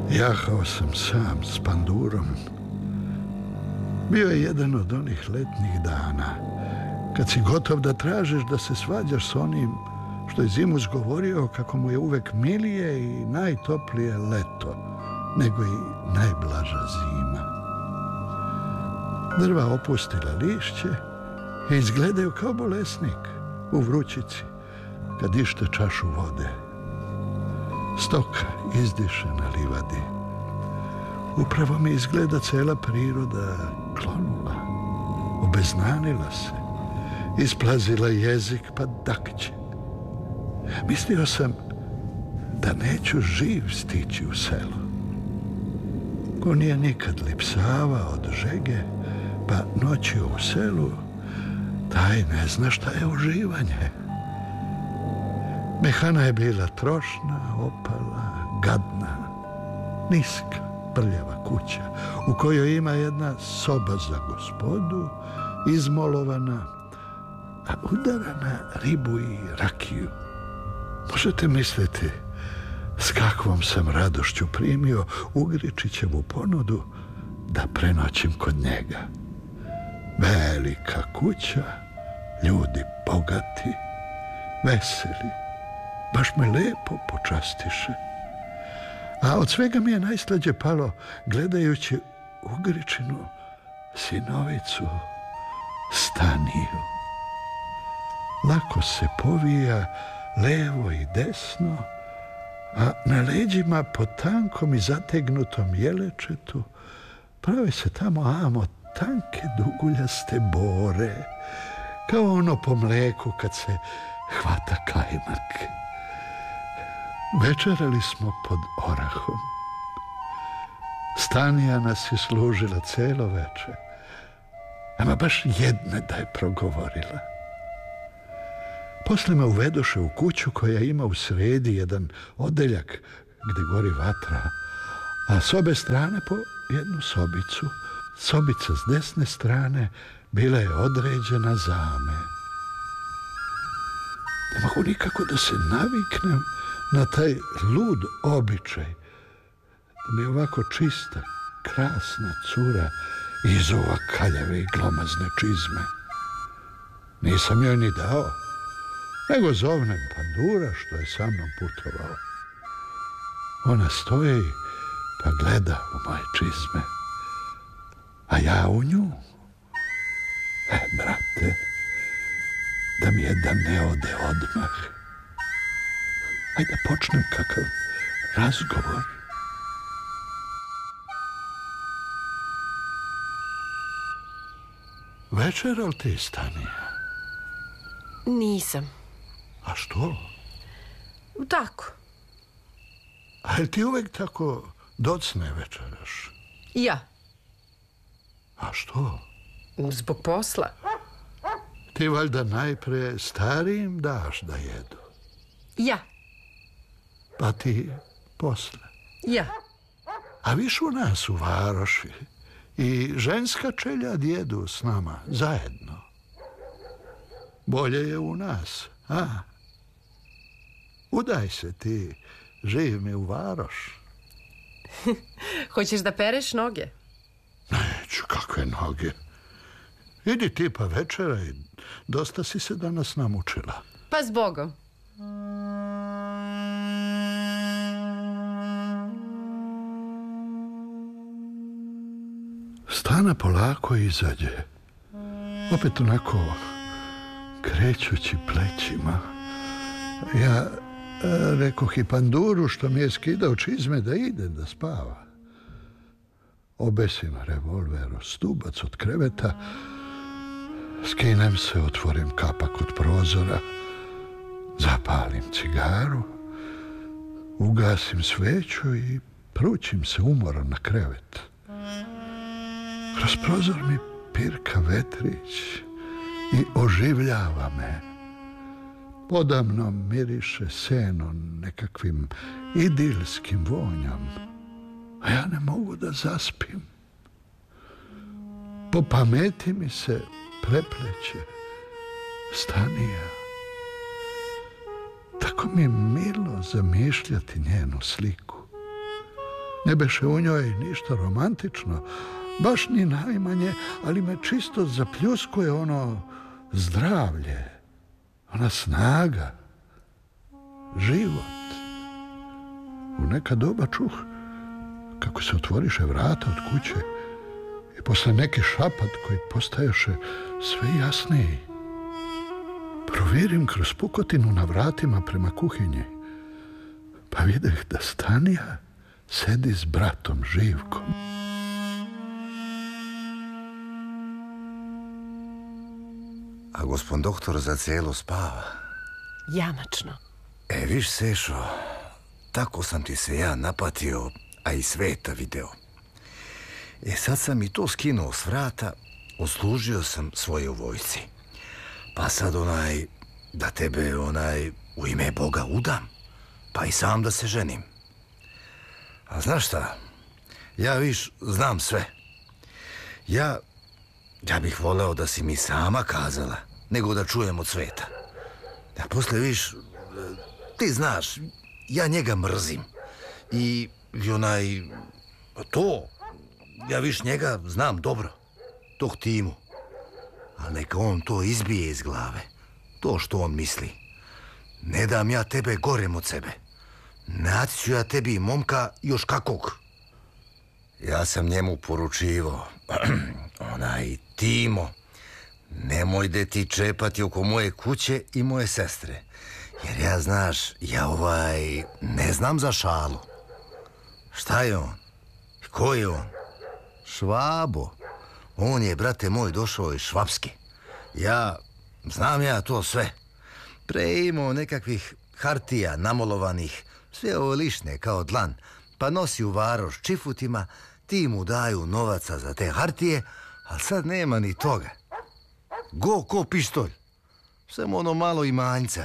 Jahao sam sam s Pandurom. Bio je jedan od onih letnjih dana, kad si gotov da tražiš da se svađaš s onim što je zimus govorio kako mu je uvek milije i najtoplije leto, nego i najblaža zima. Drva opustila lišće i izgledaju kao bolesnik u vrućici kad ište čašu vode. Stoka izdiše na livadi. Upravo mi izgleda cela priroda klonula, obeznanila se, isplazila jezik pa dakće. Mislio sam da neću živ stići u selo. Ko nije nikad lipsava od žege, pa noćio u selu, taj ne zna šta je uživanje. Mehana je bila trošna, opala, gadna, niska, prljava kuća, u kojoj ima jedna soba za gospodu, izmolovana, a udara na ribu i rakiju. Možete misliti s kakvom sam radošću primio Ugričićevu ponudu da prenoćim kod njega. Velika kuća, ljudi bogati, veseli, baš me lepo počastiše. A od svega mi je najslađe palo gledajući Ugričinu sinovicu Staniju. Lako se povija levo i desno, a na leđima po tankom i zategnutom jelečetu prave se tamo amo tanke duguljaste bore, kao ono po mleku kad se hvata kajmak. Večerali smo pod orahom. Stanija nas je služila celo veče, ama baš jedne da je progovorila. Posle me uvedoše u kuću koja ima u sredi jedan odeljak gde gori vatra, a s obe strane po jednu sobicu. Sobica s desne strane bila je određena za me. Ne mogu nikako da se naviknem na taj lud običaj da mi ovako čista, krasna cura izuva kaljave i glomazne čizme. Nisam joj ni dao, nego zovnem Pandura što je sa mnom putovao. Ona stoji pa gleda u moje čizme, a ja u nju. Brate, da mi je da ne ode odmah. Hajde da počnem kakav razgovor. Večeral ti, Stanija? Nisam. A što? Tako. A jel ti uvek tako docne večeraš? Ja. A što? Zbog posla. Ti valjda najpre starijim daš da jedu. Ja. Pa ti posle. Ja. A viš u nas u varoši i ženska čeljad jedu s nama zajedno. Bolje je u nas, a? Udaj se ti, živ mi u varoš. Hoćeš da pereš noge? Neću, kakve noge. Idi ti pa večeraj, dosta si se danas namučila. Pa s Bogom. Stana polako izađe, opet onako krećući plećima. Ja rekoh i Panduru što mi je skidao čizme da ide da spava. Obesim revolver o stubac od kreveta, skinem se, otvorim kapak od prozora, zapalim cigaru, ugasim sveću i prućim se umoran na krevet. Kroz prozor mi pirka vetrić i oživljava me. Podamno miriše seno nekakvim idilskim vonjom, a ja ne mogu da zaspim. Po pameti mi se prepleće Stanija. Tako mi je milo zamišljati njenu sliku. Ne beše u njoj ništa romantično, baš ni najmanje, ali me čisto zapljuskuje ono zdravlje, ona snaga, život. U neka doba čuh kako se otvoriše vrata od kuće i posle neki šapat koji postaješe sve jasniji. Provirim kroz pukotinu na vratima prema kuhinji, pa videh da Stanija sedi s bratom Živkom. A gospon doktor za celo spava. Jamačno. Viš, Sešo, tako sam ti se ja napatio, a i sveta video. Sad sam i to skinuo s vrata, odslužio sam svoje u vojsci. Pa sad da tebe u ime Boga udam, pa i sam da se ženim. A znaš šta, ja viš znam sve. Ja bih voleo da si mi sama kazala, nego da čujem od sveta. A posle viš, ti znaš, ja njega mrzim. I ja viš njega znam dobro, tog Timu. Ali neka on to izbije iz glave, to što on misli. Ne dam ja tebe gorem od sebe. Naći ću ja tebi momka još kakvog. Ja sam njemu poručivo, Timo, nemoj da ti čepati oko moje kuće i moje sestre. Jer ja, znaš, ne znam za šalu. Šta je on? Ko je on? Švabo. On je, brate moj, došao iz Švapske. Znam ja to sve. Pre imao nekakvih hartija namolovanih, sve ovo lišne kao dlan, pa nosi u varoš čifutima, ti mu daju novaca za te hartije, ali sad nema ni toga. Go ko pištolj. Samo ono malo imanjca.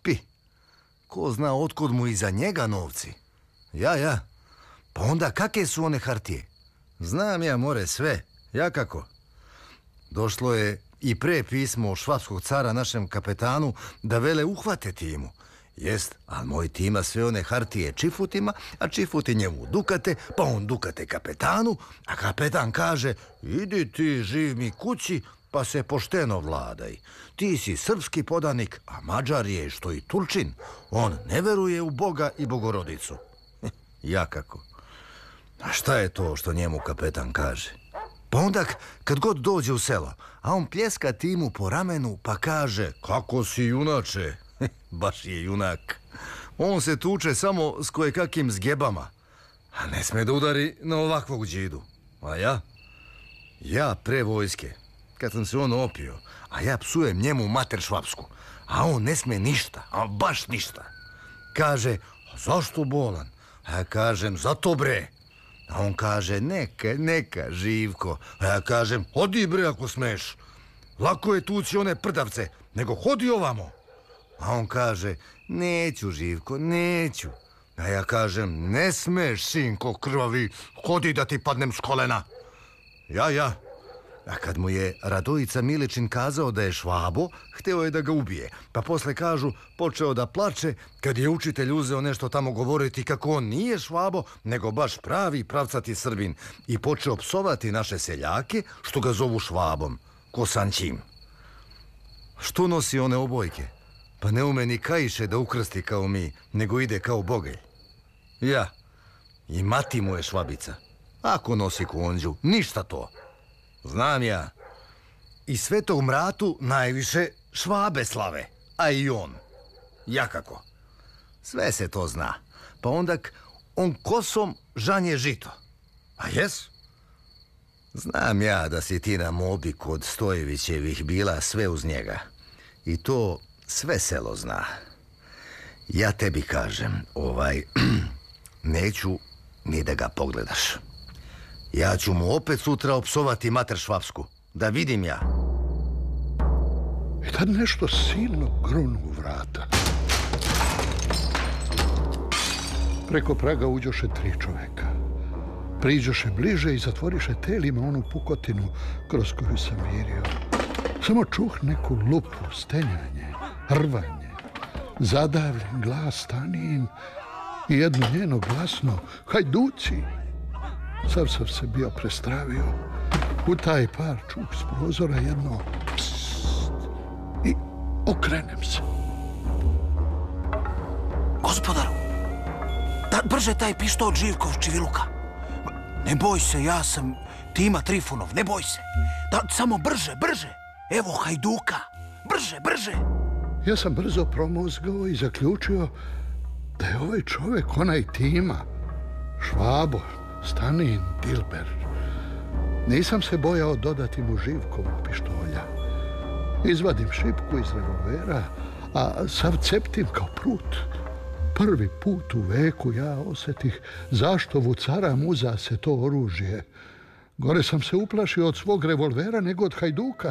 Ko zna otkud mu iza njega novci? Ja. Pa onda kakve su one hartije? Znam ja, more, sve. Ja kako? Došlo je i pre pismo švapskog cara našem kapetanu da vele uhvate Timu. Jest, ali moj Tima sve one hartije čifutima, a čifuti njemu dukate, pa on dukate kapetanu, a kapetan kaže, idi ti živ mi kući, pa se pošteno vladaj. Ti si srpski podanik, a Mađar je što i Turčin. On ne veruje u Boga i Bogorodicu. Ja kako? A šta je to što njemu kapetan kaže? Pa onda kad god dođe u selo, a on pljeska Timu po ramenu pa kaže, kako si junače? Baš je junak. On se tuče samo s kojekakim zgebama, a ne sme da udari na ovakvog džidu. A ja pre vojske, kad sam se on opio, a ja psujem njemu mater švapsku, a on ne sme ništa, a baš ništa. Kaže, zašto bolan? A ja kažem, zato bre. A on kaže, neka, Živko. A ja kažem, hodi bre ako smeš. Lako je tući one prdavce, nego hodi ovamo. A on kaže, neću, Živko, neću. A ja kažem, ne smeš, sinko krvavi, hodi da ti padnem s kolena. Ja. A kad mu je Radojica Miličin kazao da je švabo, hteo je da ga ubije. Pa posle kažu, počeo da plače kad je učitelj uzeo nešto tamo govoriti kako on nije švabo, nego baš pravi pravcati Srbin. I počeo psovati naše seljake što ga zovu švabom, ko Sanćim. Što nosi one obojke? Pa ne ume ni kaiše da ukrsti kao mi, nego ide kao bogelj. Ja. I mati mu je švabica. Ako nosi konđu, ništa to. Znam ja. I Svetog Mratu najviše švabe slave, a i on. Ja kako? Sve se to zna. Pa ondak on kosom žanje žito. A jes? Znam ja da si ti na mobi kod Stojevićevih bila sve uz njega. I to sve selo zna. Ja tebi kažem, neću ni da ga pogledaš. Ja ću mu opet sutra opsovati mater švapsku. Da vidim ja. I tad nešto silno grunu u vrata. Preko praga uđoše 3 čoveka. Priđoše bliže i zatvoriše telima onu pukotinu kroz koju sam virio. Samo čuh neku lupu, stenjanje, rvanje, zadavljen glas Stanin i jedno njeno glasno, hajduci, Sav sam se bio prestravio. U taj par čuh s prozora jedno psst i okrenem se. Gospodaru, da brže taj pištolj Živkov Čiviluka. Ne boj se, ja sam Tima Trifunov, ne boj se. Da, samo brže, brže. Evo Hajduka, brže, brže. Ja sam brzo promozgao i zaključio da je ovaj čovjek onaj Tima, Švabo, Stanin, Dilber. Nisam se bojao dodati mu Živkovog pištolja. Izvadim šipku iz revolvera, a sav ceptim kao prut. Prvi put u veku ja osjetih zašto vucaram uza se to oružje. Gore sam se uplašio od svog revolvera nego od Hajduka.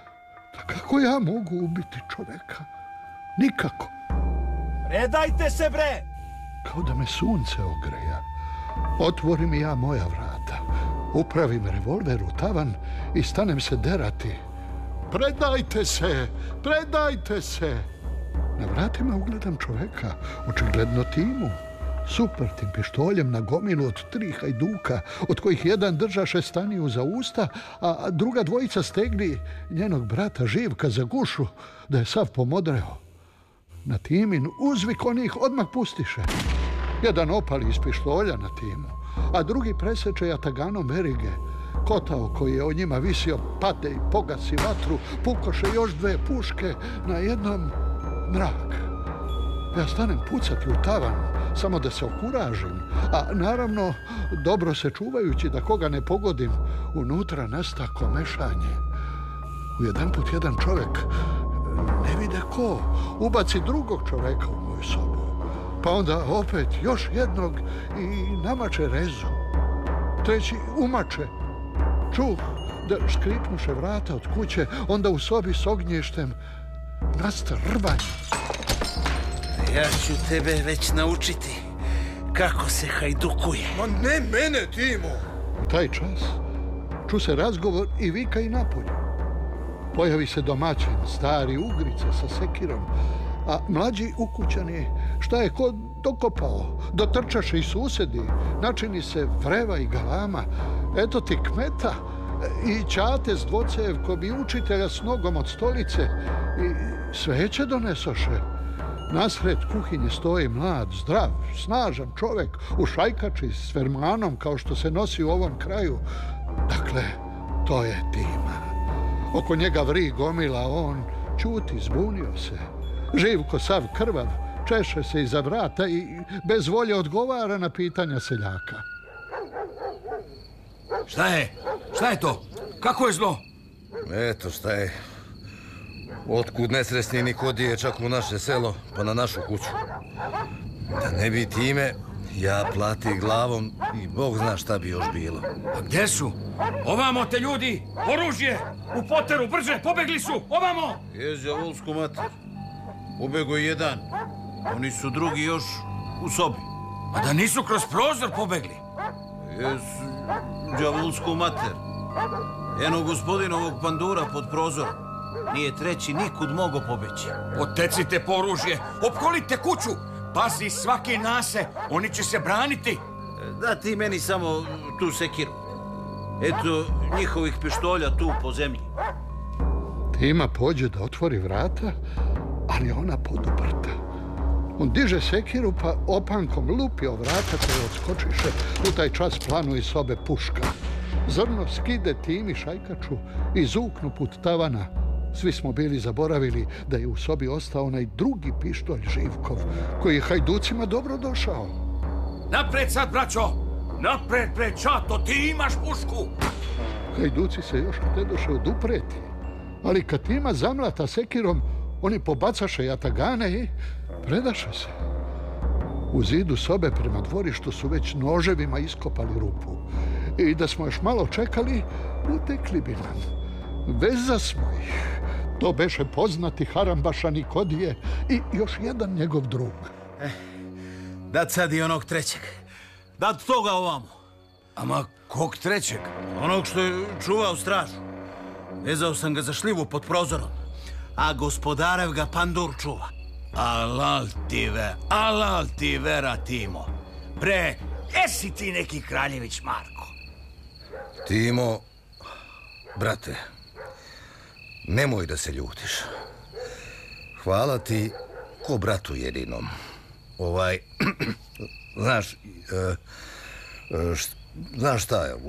Da kako ja mogu ubiti čovjeka? Nikako. Predajte se, bre! Kao da me sunce ogreja. Otvorim ja moja vrata. Upravim revolver u tavan i stanem se derati. Predajte se! Predajte se! Na vratima ugledam čovjeka, očigledno Timu, s uprtim pištoljem na gomilu od 3 Hajduka, od kojih jedan držaše Staniju za usta, a druga dvojica stegli njenog brata Živka za gušu, da je sav pomodreo. Na Timin uzvik onih odmah pustiše. Jedan opali iz pištolja na Timu, a drugi preseče jataganom verige. Kotao koji je o njima visio pade i pogasi vatru, pukoše još 2 puške, na jednom mrak. Ja stanem pucati u tavan, samo da se okuražim, a naravno, dobro se čuvajući da koga ne pogodim, unutra nasta komešanje. Ujedanput jedan čovjek, ne vide ko, ubaci drugog čovjeka u moju sobu. Pa onda opet još jednog i namače rezu. Treći umače. Čuh da škripnuše vrata od kuće, onda u sobi s ognjištem nasta rvanje. Ja ću tebe već naučiti kako se hajdukuje. Ma ne mene, Timo! U taj čas ču se razgovor i vika i napolju. Pojavi se domaćin, stari ugrice sa sekirom, a mlađi ukućani, šta je ko dokopao, dotrčaše i susedi, načini se vreva i galama. Eto ti kmeta i ćate s dvocevkom i učitelja s nogom od stolice i sveće donesoše. Nasred kuhinje stoji mlad, zdrav, snažan čovjek u šajkači s fermanom kao što se nosi u ovom kraju. Dakle, to je Tima. Oko njega vri gomila, on ćuti, zbunio se. Živko sav krvav, češe se iza vrata i bez volje odgovara na pitanja seljaka. Šta je? Šta je to? Kako je zlo? Eto šta je. Otkud nesresni niko čak u naše selo, pa na našu kuću. Da ne bi Time, ja plati glavom i Bog zna šta bi još bilo. A gdje su? Ovamo te ljudi! Oružje! U poteru, brže! Pobegli su! Ovamo! Jezja volsku mater. Ubego je jedan. Oni su drugi još u sobi. A da nisu kroz prozor pobegli? Džavolsku mater. Eno gospodinovog pandura pod prozorom. Nije treći nikud mogo pobeći. Otecite po oružje! Opkolite kuću! Pazi svaki nase! Oni će se braniti! Da ti meni samo tu sekiru. Eto njihovih pištolja tu po zemlji. Tima pođe da otvori vrata, ali ona poduprta. On diže sekiru pa opankom lupi o vrata koje odskočiše. U taj čas planu iz sobe puška. Zrno skide Timi šajkaču i zuknu put tavana. Svi smo bili zaboravili da je u sobi ostao onaj drugi pištolj Živkov, koji je hajducima dobro došao. Napred sad, braćo! Napred, pred čato, ti imaš pušku! Hajduci se još htedoše odupreti, ali kad Tima zamlata sekirom, oni pobacaše jatagane i predaše se. U zidu sobe prema dvorištu su već noževima iskopali rupu. I da smo još malo čekali, utekli bi nam. Veza smo ih. To beše poznati Harambaša Nikodije i još jedan njegov drug. Dat sad i onog trećeg. Dat toga ovamo. Ama kog trećeg? Onog što je čuvao stražu. Vezao sam ga za šljivu pod prozorom. A gospodarev ga pandur čuva. Alal ti vera, Timo. Bre, jesi ti neki Kraljević Marko? Timo, brate, nemoj da se ljutiš. Hvala ti ko bratu jedinom. Znaš, znaš šta je,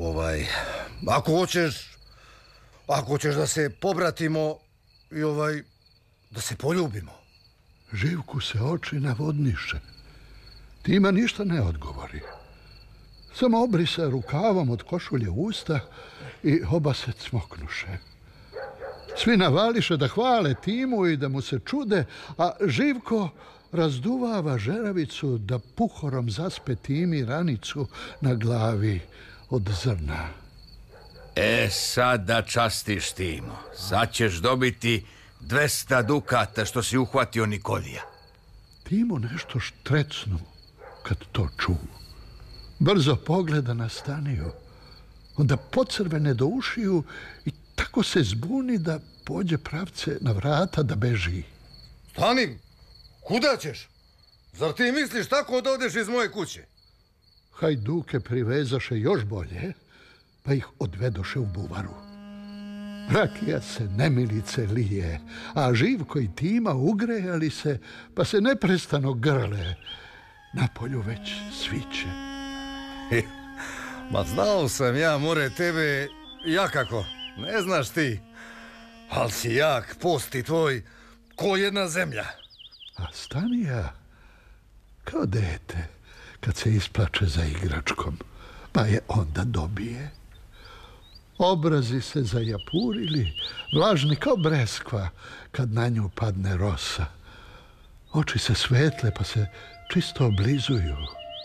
ako hoćeš da se pobratimo i da se poljubimo. Živku se oči navodniše. Tima ništa ne odgovori. Samo obrisa rukavom od košulje usta i oba se cmoknuše. Svi navališe da hvale Timu i da mu se čude, a Živko razduvava žeravicu da puhorom zaspe Timi ranicu na glavi od zrna. Sad da častiš, Timo. Sad ćeš dobiti 200 dukata što si uhvatio Nikolija. Timo nešto štrecnu kad to ču. Brzo pogleda na Staniju. Onda pocrvene do ušiju i tako se zbuni da pođe pravce na vrata da beži. Stani, kuda ćeš? Zar ti misliš tako da odeš iz moje kuće? Hajduke privezaše još bolje, pa ih odvedoše u buvaru. Rakija se nemilice lije, a Živko i Tima ugrejali se, pa se neprestano grle. Napolju već sviće. Ma znao sam ja, more, tebe jakako, ne znaš ti. Ali si jak, posti tvoj, ko jedna zemlja. A Stanija, kao dete, kad se isplače za igračkom, pa je onda dobije. Obrazi se zajapurili, vlažni kao breskva, kad na nju padne rosa. Oči se svetle, pa se čisto oblizuju.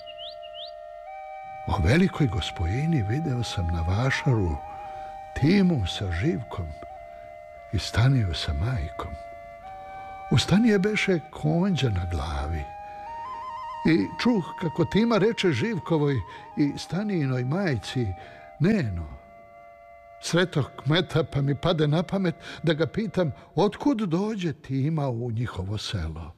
O velikoj gospojini video sam na vašaru Timu sa Živkom i Staniju sa majkom. U Stanije beše konđa na glavi. I čuh kako Tima reče Živkovoj i Stanijinoj majci Neno. Sretog kmeta, pa mi pade na pamet da ga pitam otkud dođe Tima u njihovo selo.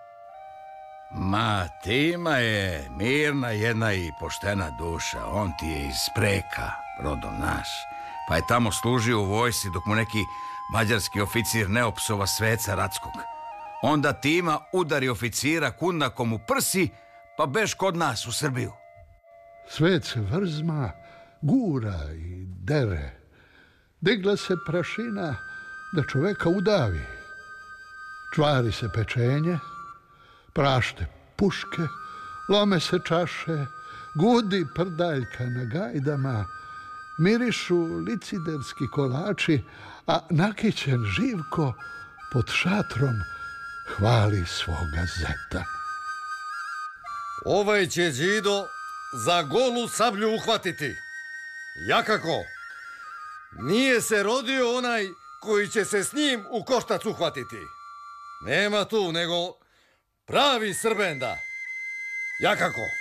Ma, Tima je mirna jedna i poštena duša. On ti je iz Spreka, rodom naš. Pa je tamo služio u vojsci dok mu neki mađarski oficir ne opsova sveca Rackog. Onda Tima udari oficira kundakom u prsi, pa beš kod nas u Srbiju. Svet se vrzma, gura i dere. Digla se prašina da čoveka udavi. Čvari se pečenje, prašte puške, lome se čaše, gudi prdaljka na gajdama, mirišu liciderski kolači, a nakićen Živko pod šatrom hvali svoga zeta. Ovaj će Đido za golu sablju uhvatiti. Jakako, nije se rodio onaj koji će se s njim u koštac uhvatiti. Nema tu nego pravi Srbenda. Jakako.